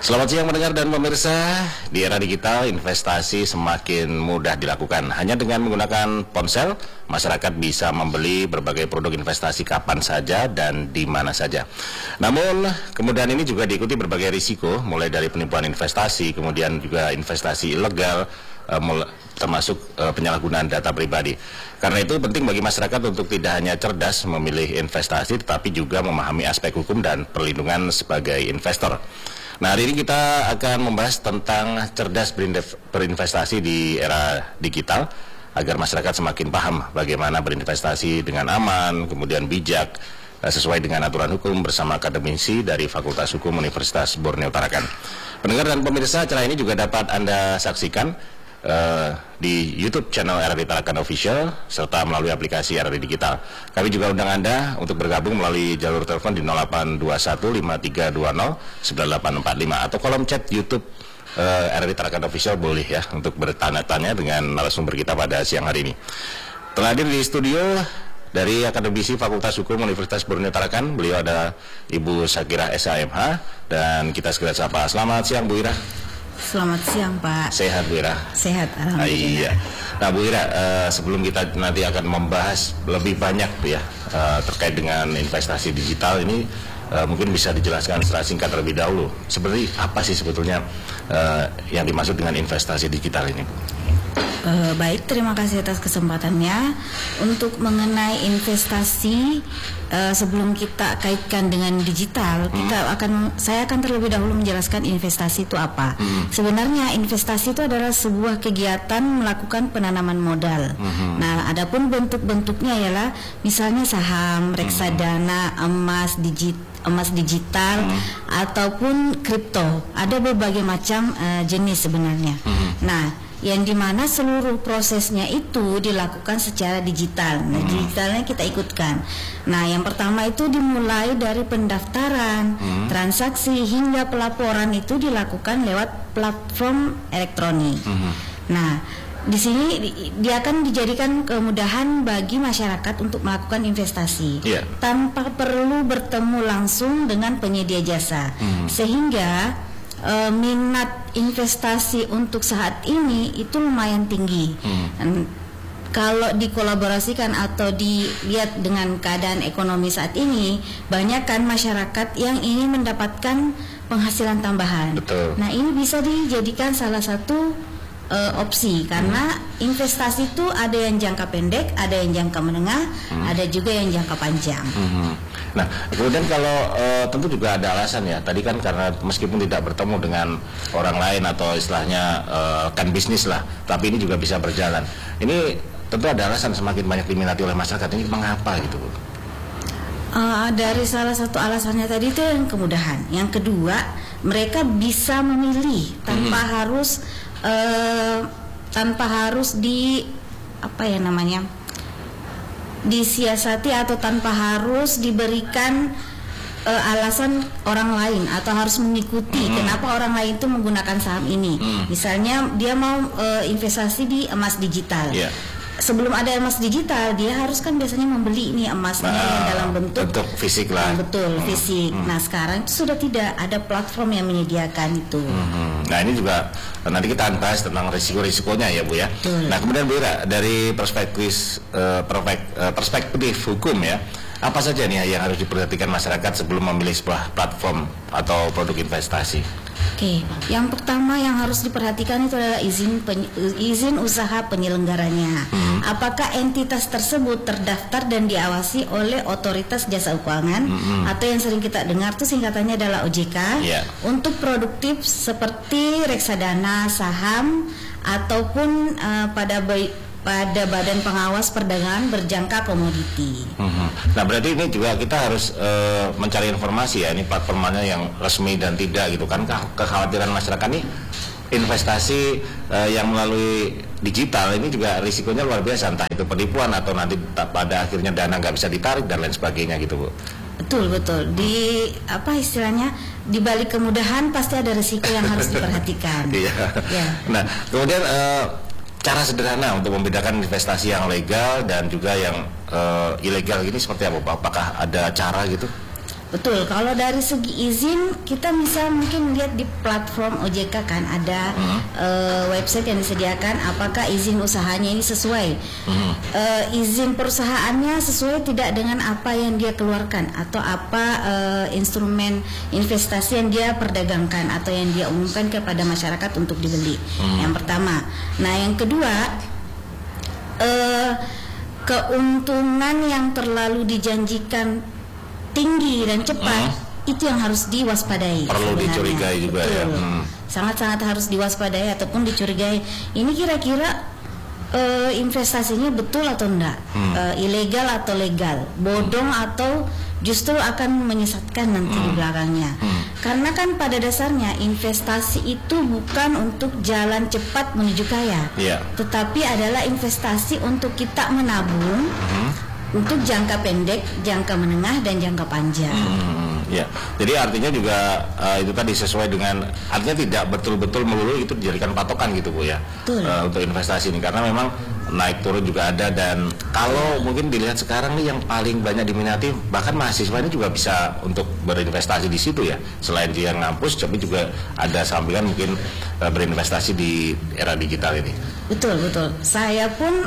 Selamat siang mendengar dan pemirsa. Di era digital, investasi semakin mudah dilakukan. Hanya dengan menggunakan ponsel, masyarakat bisa membeli berbagai produk investasi kapan saja dan di mana saja. Namun, kemudahan ini juga diikuti berbagai risiko, mulai dari penipuan investasi, kemudian juga investasi ilegal, termasuk penyalahgunaan data pribadi. Karena itu penting bagi masyarakat untuk tidak hanya cerdas memilih investasi, tetapi juga memahami aspek hukum dan perlindungan sebagai investor. Nah, hari ini kita akan membahas tentang cerdas berinvestasi di era digital agar masyarakat semakin paham bagaimana berinvestasi dengan aman, kemudian bijak, sesuai dengan aturan hukum bersama akademisi dari Fakultas Hukum Universitas Borneo Tarakan. Pendengar dan pemirsa, acara ini juga dapat Anda saksikan di YouTube channel RRI Tarakan Official serta melalui aplikasi RRI Digital. Kami juga undang Anda untuk bergabung melalui jalur telepon di 082153209845 atau kolom chat YouTube RRI Tarakan Official boleh ya untuk bertanya-tanya dengan narasumber kita pada siang hari ini. Telah hadir di studio dari Akademisi Fakultas Hukum Universitas Borneo Tarakan, beliau ada Ibu Syakirah SHMH, dan kita segera sapa. Selamat siang Bu Ira. Selamat siang Pak. Sehat Bu Ira? Sehat, alhamdulillah. Iya. Nah Bu Ira, sebelum kita nanti akan membahas lebih banyak ya terkait dengan investasi digital ini, mungkin bisa dijelaskan secara singkat terlebih dahulu. Seperti apa sih sebetulnya yang dimaksud dengan investasi digital ini? Baik, terima kasih atas kesempatannya. Untuk mengenai investasi, sebelum kita kaitkan dengan digital, saya akan terlebih dahulu menjelaskan investasi itu apa. Sebenarnya investasi itu adalah sebuah kegiatan melakukan penanaman modal. Nah, adapun bentuk-bentuknya ialah misalnya saham, reksadana, emas digital ataupun kripto. Ada berbagai macam jenis sebenarnya. Nah, yang dimana seluruh prosesnya itu dilakukan secara digital. Nah, digitalnya kita ikutkan. Nah, yang pertama itu dimulai dari pendaftaran, transaksi hingga pelaporan itu dilakukan lewat platform elektronik. Nah, di sini dia akan dijadikan kemudahan bagi masyarakat untuk melakukan investasi tanpa perlu bertemu langsung dengan penyedia jasa, sehingga minat investasi untuk saat ini itu lumayan tinggi. Kalau dikolaborasikan atau dilihat dengan keadaan ekonomi saat ini, banyak kan masyarakat yang ingin mendapatkan penghasilan tambahan. Betul. Nah, ini bisa dijadikan salah satu opsi, karena investasi itu ada yang jangka pendek, ada yang jangka menengah, ada juga yang jangka panjang. Nah, kemudian kalau tentu juga ada alasan ya. Tadi kan karena meskipun tidak bertemu dengan orang lain atau istilahnya kan bisnis lah, tapi ini juga bisa berjalan. Ini tentu ada alasan semakin banyak diminati oleh masyarakat. Ini mengapa gitu Bu? Dari salah satu alasannya tadi itu yang kemudahan. Yang kedua, mereka bisa memilih tanpa harus disiasati atau tanpa harus diberikan alasan orang lain atau harus mengikuti kenapa orang lain itu menggunakan saham ini. Misalnya dia mau investasi di emas digital. Sebelum ada emas digital, dia harus kan biasanya membeli ini emasnya yang dalam bentuk fisik lah. Betul, fisik. Nah, sekarang itu sudah tidak ada platform yang menyediakan itu. Nah, ini juga nanti kita akan bahas tentang risiko-risikonya ya Bu ya. Nah, kemudian Bu Ira, dari perspektif hukum ya, apa saja nih yang harus diperhatikan masyarakat sebelum memilih sebuah platform atau produk investasi? Oke, yang pertama yang harus diperhatikan itu adalah izin usaha penyelenggaranya. Apakah entitas tersebut terdaftar dan diawasi oleh otoritas jasa keuangan atau yang sering kita dengar tuh singkatannya adalah OJK untuk produktif seperti reksadana, saham ataupun pada Badan Pengawas Perdagangan Berjangka Komoditi. Nah, berarti ini juga kita harus mencari informasi ya, ini platformnya yang resmi dan tidak gitu kan. Kekhawatiran masyarakat nih investasi yang melalui digital ini juga risikonya luar biasa, entah itu penipuan atau nanti pada akhirnya dana nggak bisa ditarik dan lain sebagainya gitu Bu. Betul. Di di balik kemudahan pasti ada risiko yang harus diperhatikan. Nah, kemudian cara sederhana untuk membedakan investasi yang legal dan juga yang ilegal ini seperti apa Pak? Apakah ada cara gitu? Betul, kalau dari segi izin kita bisa mungkin lihat di platform OJK kan ada website yang disediakan apakah izin usahanya ini sesuai, izin perusahaannya sesuai tidak dengan apa yang dia keluarkan atau apa instrumen investasi yang dia perdagangkan atau yang dia umumkan kepada masyarakat untuk dibeli. Yang pertama, nah yang kedua keuntungan yang terlalu dijanjikan tinggi dan cepat itu yang harus diwaspadai. Perlu sebenarnya dicurigai juga. Betul. Ya. Sangat-sangat harus diwaspadai ataupun dicurigai. Ini kira-kira investasinya betul atau enggak, ilegal atau legal, bodong atau justru akan menyesatkan nanti di belakangnya. Karena kan pada dasarnya investasi itu bukan untuk jalan cepat menuju kaya, tetapi adalah investasi untuk kita menabung untuk jangka pendek, jangka menengah, dan jangka panjang. Ya, jadi artinya juga itu tadi sesuai dengan artinya tidak betul-betul melulu itu dijadikan patokan gitu Bu ya, untuk investasi ini karena memang naik turun juga ada dan kalau mungkin dilihat sekarang nih yang paling banyak diminati bahkan mahasiswa ini juga bisa untuk berinvestasi di situ ya selain dia ngampus tapi juga ada sampingan mungkin berinvestasi di era digital ini. Betul. Saya pun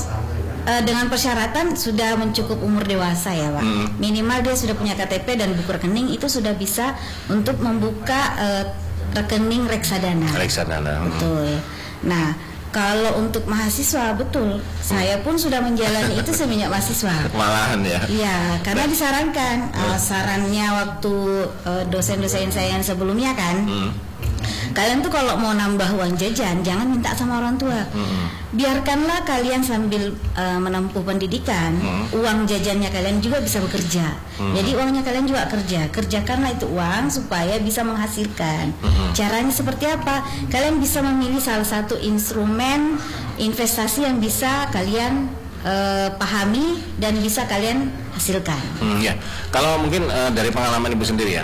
dengan persyaratan sudah mencukup umur dewasa ya Pak. Minimal dia sudah punya KTP dan buku rekening itu sudah bisa untuk membuka rekening reksadana. Betul. Nah, kalau untuk mahasiswa betul, saya pun sudah menjalani itu semenjak mahasiswa. Malahan ya. Iya, karena disarankan sarannya waktu dosen-dosen saya yang sebelumnya kan. Kalian tuh kalau mau nambah uang jajan jangan minta sama orang tua. Biarkanlah kalian sambil menempuh pendidikan, uang jajannya kalian juga bisa bekerja. Jadi uangnya kalian juga kerja. Kerjakanlah itu uang supaya bisa menghasilkan. Caranya seperti apa? Kalian bisa memilih salah satu instrumen investasi yang bisa kalian pahami dan bisa kalian hasilkan. Ya, kalau mungkin dari pengalaman Ibu sendiri ya,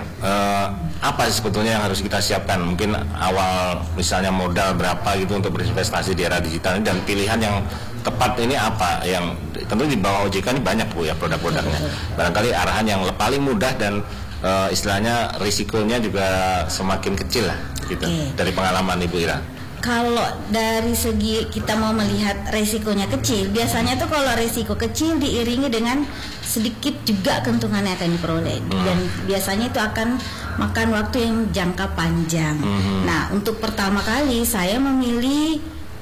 apa sebetulnya yang harus kita siapkan? Mungkin awal misalnya modal berapa gitu untuk berinvestasi di era digital ini dan pilihan yang tepat ini apa? Yang tentu di bawah OJK ini banyak Bu ya produk-produknya. Barangkali arahan yang paling mudah dan istilahnya risikonya juga semakin kecil lah gitu. Dari pengalaman Ibu Ira. Kalau dari segi kita mau melihat resikonya kecil, biasanya tuh kalau resiko kecil diiringi dengan sedikit juga keuntungan yang akan diperoleh dan biasanya itu akan makan waktu yang jangka panjang. Nah, untuk pertama kali saya memilih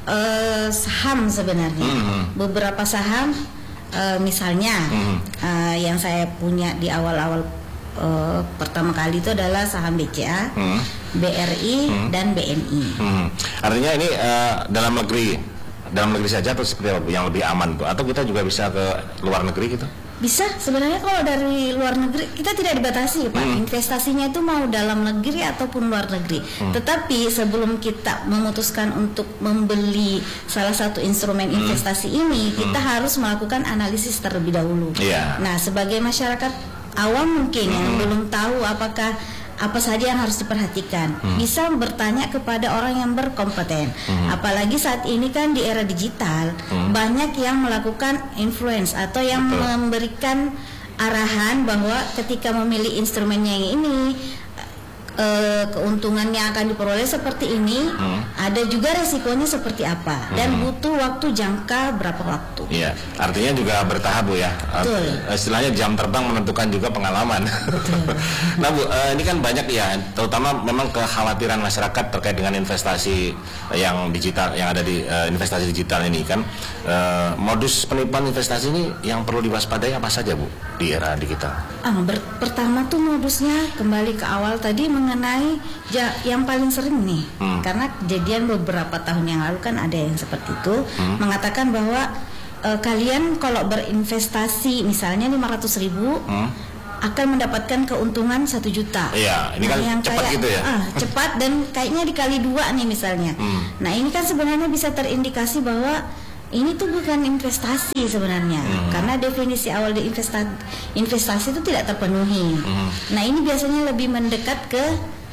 saham sebenarnya. Beberapa saham misalnya yang saya punya di awal-awal pertama kali itu adalah saham BCA, BRI dan BNI. Artinya ini dalam negeri saja atau seperti apa yang lebih aman Bu? Atau kita juga bisa ke luar negeri gitu? Bisa sebenarnya kalau dari luar negeri kita tidak dibatasi Pak. Investasinya itu mau dalam negeri ataupun luar negeri. Tetapi sebelum kita memutuskan untuk membeli salah satu instrumen investasi ini, kita harus melakukan analisis terlebih dahulu. Nah, sebagai masyarakat awam mungkin yang belum tahu apa saja yang harus diperhatikan, bisa bertanya kepada orang yang berkompeten. Apalagi saat ini kan di era digital banyak yang melakukan influence atau yang memberikan arahan bahwa ketika memilih instrumennya yang ini keuntungan yang akan diperoleh seperti ini, ada juga resikonya seperti apa dan butuh waktu jangka berapa waktu. Iya, artinya juga bertahap Bu ya. Istilahnya jam terbang menentukan juga pengalaman. Nah Bu, ini kan banyak ya, terutama memang kekhawatiran masyarakat terkait dengan investasi yang digital, yang ada di investasi digital ini kan. Modus penipuan investasi ini yang perlu diwaspadai apa saja Bu di era digital? Pertama tuh modusnya kembali ke awal tadi mengenai yang paling sering nih, karena kejadian beberapa tahun yang lalu kan ada yang seperti itu, mengatakan bahwa kalian kalau berinvestasi misalnya 500.000 akan mendapatkan keuntungan 1 juta. Iya, ini kan yang cepat gitu ya. Cepat dan kayaknya dikali 2 nih misalnya. Nah ini kan sebenarnya bisa terindikasi bahwa ini tuh bukan investasi sebenarnya, karena definisi awal di investasi itu tidak terpenuhi. Nah ini biasanya lebih mendekat ke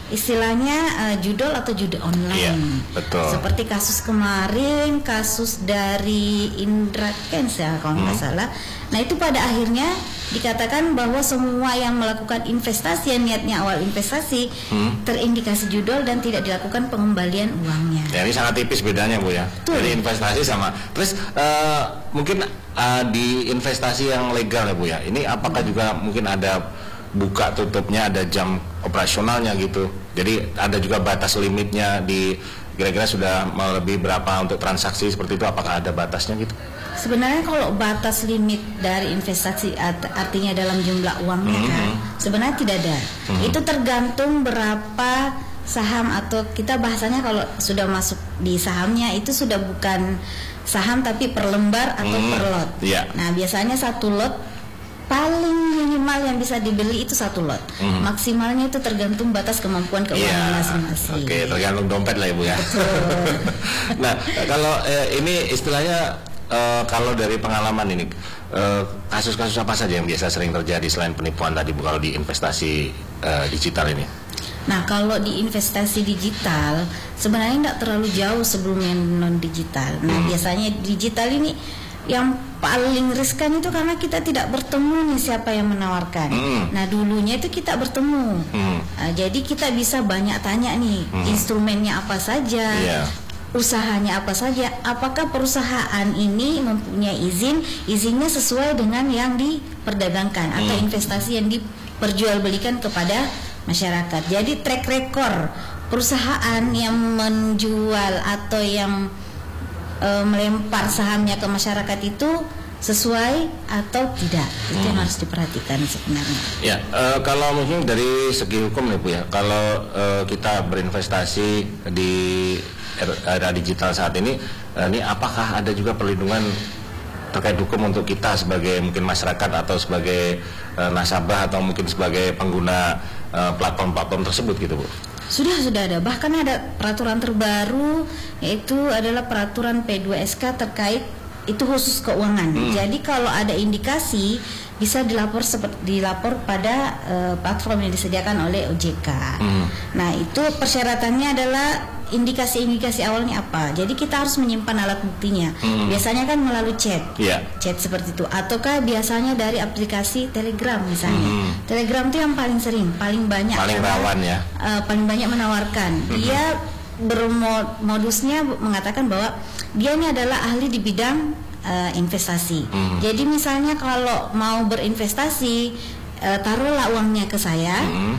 istilahnya judol atau judi online. Iya, betul. Seperti kasus kemarin, kasus dari Indra Kents ya kalau nggak salah. Nah itu pada akhirnya dikatakan bahwa semua yang melakukan investasi yang niatnya awal investasi terindikasi judol dan tidak dilakukan pengembalian uangnya. Ya, ini sangat tipis bedanya Bu ya. Betul. Jadi investasi sama. Terus mungkin di investasi yang legal ya Bu ya. Ini apakah juga mungkin ada buka tutupnya, ada jam operasionalnya gitu. Jadi ada juga batas limitnya di kira-kira sudah melebihi berapa untuk transaksi seperti itu, apakah ada batasnya gitu? Sebenarnya kalau batas limit dari investasi artinya dalam jumlah uangnya kan sebenarnya tidak ada. Itu tergantung berapa saham atau kita bahasanya kalau sudah masuk di sahamnya itu sudah bukan saham tapi per lembar atau per lot. Yeah. Nah biasanya satu lot paling minimal yang bisa dibeli itu satu lot. Maksimalnya itu tergantung batas kemampuan keuangan masing-masing. Oke, tergantung dompet lah Ibu ya. Nah, kalau ini istilahnya kalau dari pengalaman ini kasus-kasus apa saja yang biasa sering terjadi selain penipuan tadi Bu kalau di investasi digital ini? Nah kalau di investasi digital sebenarnya tidak terlalu jauh sebelum yang non digital. Nah biasanya digital ini yang paling riskan itu karena kita tidak bertemu nih siapa yang menawarkan. Nah dulunya itu kita bertemu. Jadi kita bisa banyak tanya nih instrumennya apa saja, usahanya apa saja, apakah perusahaan ini mempunyai izinnya sesuai dengan yang diperdagangkan atau investasi yang diperjualbelikan kepada masyarakat. Jadi track record perusahaan yang menjual atau yang melempar sahamnya ke masyarakat itu sesuai atau tidak, itu yang harus diperhatikan sebenarnya. Ya, kalau mungkin dari segi hukum nih Bu ya, kalau kita berinvestasi di era digital saat ini apakah ada juga perlindungan terkait hukum untuk kita sebagai mungkin masyarakat atau sebagai nasabah atau mungkin sebagai pengguna platform-platform tersebut gitu Bu? Sudah ada, bahkan ada peraturan terbaru yaitu adalah peraturan P2SK terkait itu khusus keuangan. Jadi kalau ada indikasi bisa dilapor pada platform yang disediakan oleh OJK. Nah itu persyaratannya adalah indikasi-indikasi awalnya apa. Jadi kita harus menyimpan alat buktinya. Biasanya kan melalui chat seperti itu. Ataukah biasanya dari aplikasi Telegram misalnya. Telegram itu yang paling sering, paling banyak, paling rawan ya. Paling banyak menawarkan. Dia bermodusnya mengatakan bahwa dia ini adalah ahli di bidang investasi. Jadi misalnya kalau mau berinvestasi, taruhlah uangnya ke saya.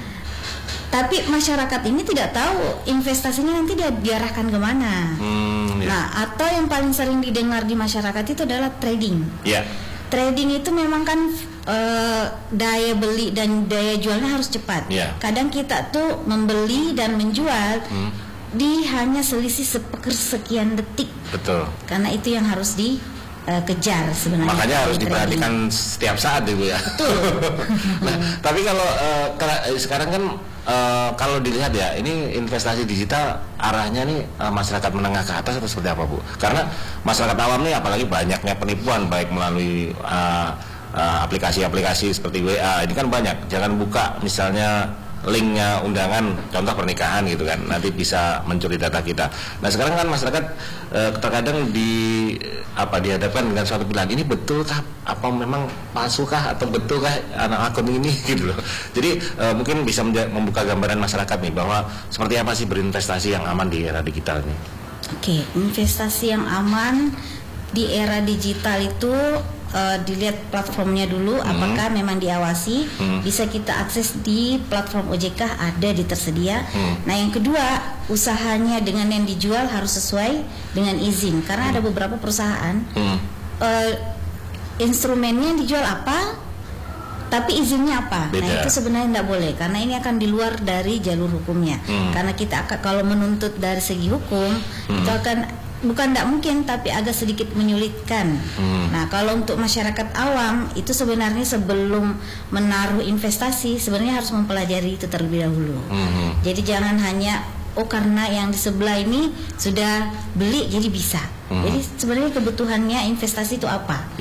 Tapi masyarakat ini tidak tahu investasinya nanti dia diarahkan kemana. Nah, atau yang paling sering didengar di masyarakat itu adalah trading. Trading itu memang kan daya beli dan daya jualnya harus cepat. Kadang kita tuh membeli dan menjual di hanya selisih sekian detik. Betul. Karena itu yang harus dikejar sebenarnya. Makanya harus diperhatikan setiap saat Ibu ya. Betul. Nah, tapi kalau sekarang kan kalau dilihat ya, ini investasi digital arahnya nih masyarakat menengah ke atas atau seperti apa Bu? Karena masyarakat awam nih apalagi banyaknya penipuan baik melalui aplikasi-aplikasi seperti WA. Ini kan banyak. Jangan buka misalnya linknya undangan contoh pernikahan gitu kan, nanti bisa mencuri data kita. Nah sekarang kan masyarakat terkadang dihadapkan dengan suatu pilihan, ini betulkah, apa memang palsukah atau betulkah anak akun ini gitu loh. Jadi mungkin bisa membuka gambaran masyarakat nih bahwa seperti apa sih berinvestasi yang aman di era digital ini. Oke, investasi yang aman di era digital itu dilihat platformnya dulu, apakah memang diawasi, bisa kita akses di platform OJK, ada tersedia. Nah yang kedua, usahanya dengan yang dijual harus sesuai dengan izin, karena ada beberapa perusahaan instrumennya yang dijual apa, tapi izinnya apa. Beda. Nah itu sebenarnya tidak boleh, karena ini akan di luar dari jalur hukumnya. Karena kita akan, kalau menuntut dari segi hukum, itu akan bukan tidak mungkin, tapi agak sedikit menyulitkan. Nah kalau untuk masyarakat awam itu sebenarnya sebelum menaruh investasi sebenarnya harus mempelajari itu terlebih dahulu. Jadi jangan hanya karena yang di sebelah ini sudah beli jadi bisa. Jadi sebenarnya kebutuhannya investasi itu apa? Ya.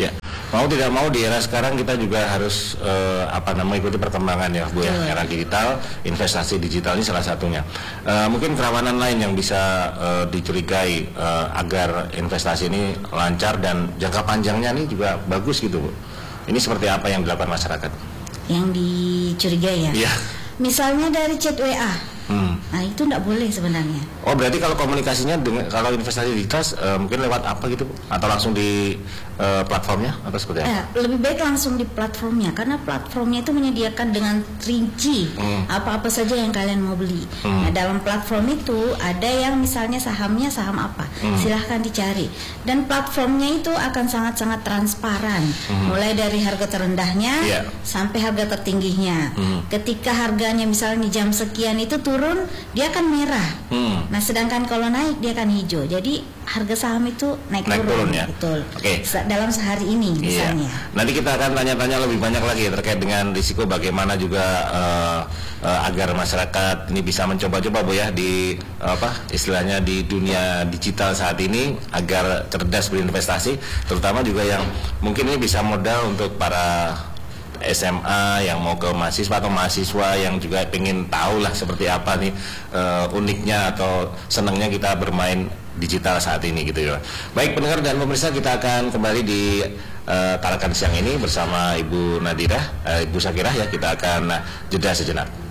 Mau tidak mau di era sekarang kita juga harus ikuti perkembangan ya Bu ya, era digital, investasi digital ini salah satunya. Mungkin kerawanan lain yang bisa dicurigai agar investasi ini lancar dan jangka panjangnya ini juga bagus gitu Bu. Ini seperti apa yang dilakukan masyarakat? Yang dicurigai ya? Iya. Misalnya dari chat WA. Nah itu tidak boleh sebenarnya. Oh berarti kalau komunikasinya kalau investasi digital mungkin lewat apa gitu Bu? Atau langsung di platformnya atau seperti apa? Lebih baik langsung di platformnya, karena platformnya itu menyediakan dengan rinci apa-apa saja yang kalian mau beli. Nah dalam platform itu ada yang misalnya sahamnya saham apa, silahkan dicari. Dan platformnya itu akan sangat-sangat transparan, mulai dari harga terendahnya sampai harga tertingginya. Ketika harganya misalnya di jam sekian itu turun, dia akan merah. Nah sedangkan kalau naik dia akan hijau. Jadi harga saham itu naik turun ya. Betul. Oke. Dalam sehari ini misalnya. Nanti kita akan tanya-tanya lebih banyak lagi terkait dengan risiko, bagaimana juga agar masyarakat ini bisa mencoba-coba Bu ya di istilahnya di dunia digital saat ini agar cerdas berinvestasi, terutama juga yang mungkin ini bisa modal untuk para SMA yang mau ke mahasiswa atau mahasiswa yang juga pengen tahu lah seperti apa nih uniknya atau senangnya kita bermain digital saat ini gitu ya. Baik pendengar dan pemirsa, kita akan kembali di Tarakan siang ini bersama Ibu Nadira, Ibu Syakirah ya. Kita akan jeda sejenak.